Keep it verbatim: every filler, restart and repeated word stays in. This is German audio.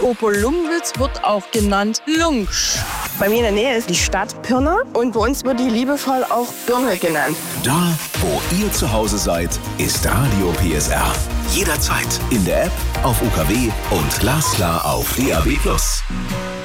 Oberlumwitz wird auch genannt Lungsch. Bei mir in der Nähe ist die Stadt Pirna und bei uns wird die liebevoll auch Birne genannt. Da, wo ihr zu Hause seid, ist Radio P S R. Jederzeit in der App, auf U K W und glasklar auf D A B plus.